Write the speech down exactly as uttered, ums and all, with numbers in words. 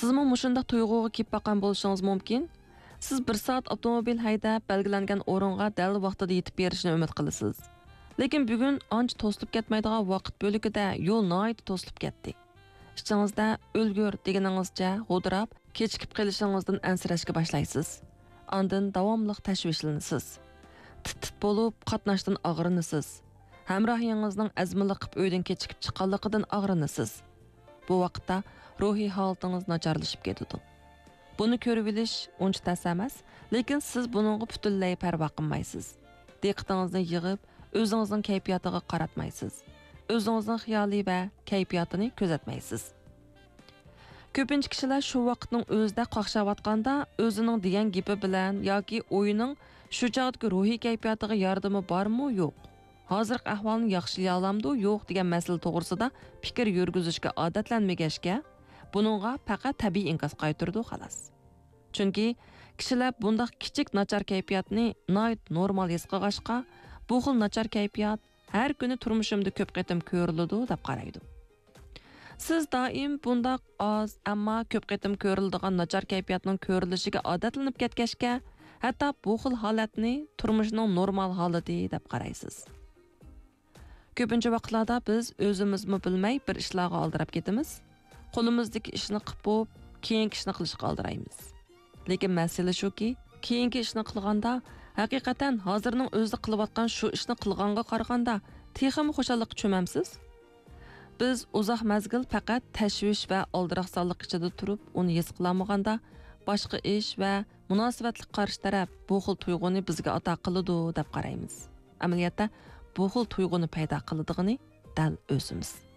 Sizmi mushundaq tuyg'uga kelib baqan bo'lishingiz mumkin. Siz bir soat avtomobil haydab, belgilangan o'ringa dal vaqtida yetib berishni umid qilasiz. Lekin bugun ancha to'silib ketmaydigan vaqt bo'ligida yo'l nihoyat to'silib ketdi. Ichingizda o'lgur deganingizcha g'o'dirab, kechikib qolishingizdan ansirashga boshlaysiz. Ondan davomli tashvishlanasiz. Tit-tit bo'lib qatnashdan og'rinasiz. Hamrohingizning azmili qilib uydan kechikib chiqqanligidan og'rinasiz. Bu vaqtda ruhiy holatingiz nacharlashib ketadi. Buni ko'rib bilish uncha tas emas, lekin siz buningga butunlay parvo qilmaysiz. Diqqatingizni yig'ib, o'zingizning kayfiyatiga qaratmaysiz. O'zingizning xiyoli va kayfiyatini kuzatmaysiz. Ko'pincha kishilar shu vaqtning o'zida qaqshayotganda o'zining degan gapi bilan yoki o'yining shu chog'dagi ruhiy kayfiyatiga yordami bormi, yo'q. Hozirgi ahvolni yaxshilay olamdi, yo'q degan masala to'g'risida fikr yurgizishga odatlanmagashga, buningga faqat tabiiy inkas qaytirdi xolos. Chunki kishilar bunday kichik nachar kayfiyatni noit normal his qilg'ashqa, bu xil nachar kayfiyat har kuni turmushimda ko'p qatim ko'riladi deb qaraydi. Siz doim bunday oz, ammo ko'p qatim ko'riladigan nachar kayfiyatning ko'rilishiga odatlanib ketgashga, hatto bu xil holatni turmushning normal holati deb qaraysiz. Ko'pincha vaqtlarda biz o'zimizmi bilmay bir ishlarga oldirab ketamiz. Qo'limizdagi ishni qilib, keyingi ishni qilishga oldiraymiz. Lekin masala shuki, keyingi ishni qilganda haqiqatan hozirning o'zida qilayotgan shu ishni qilganga qaraganda texmi xo'shallik cho'mamsiz? Biz uzoq mazgil faqat tashvish va oldiroqsonlik ichida turib, uni his qilmaganda boshqa ish va munosabatli qarshi taraf bu xil tuyg'uni bizga ato qiladi deb qaraymiz. Amaliyotda bu xil tuyg'uni paydo qiladiganini dal o'zimiz.